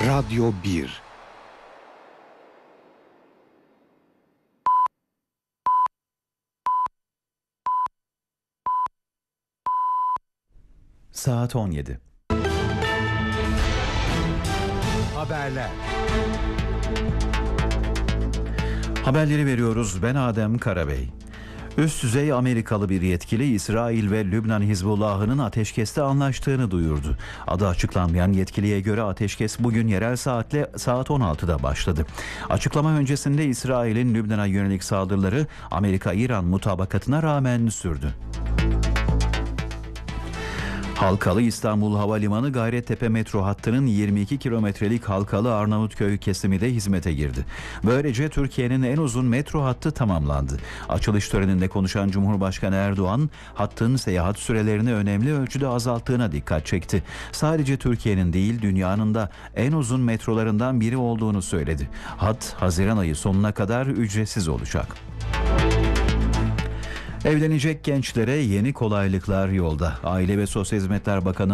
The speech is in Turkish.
Radyo 1. Saat 17. Haberler. Haberleri veriyoruz. Ben Adem Karabey. Üst düzey Amerikalı bir yetkili İsrail ve Lübnan Hizbullah'ının ateşkeste anlaştığını duyurdu. Adı açıklanmayan yetkiliye göre ateşkes bugün yerel saatle saat 16'da başladı. Açıklama öncesinde İsrail'in Lübnan'a yönelik saldırıları Amerika-İran mutabakatına rağmen sürdü. Halkalı İstanbul Havalimanı Gayrettepe metro hattının 22 kilometrelik Halkalı Arnavutköy kesimi de hizmete girdi. Böylece Türkiye'nin en uzun metro hattı tamamlandı. Açılış töreninde konuşan Cumhurbaşkanı Erdoğan, hattın seyahat sürelerini önemli ölçüde azalttığına dikkat çekti. Sadece Türkiye'nin değil, dünyanın da en uzun metrolarından biri olduğunu söyledi. Hat, Haziran ayı sonuna kadar ücretsiz olacak. Evlenecek gençlere yeni kolaylıklar yolda. Aile ve Sosyal Hizmetler Bakanı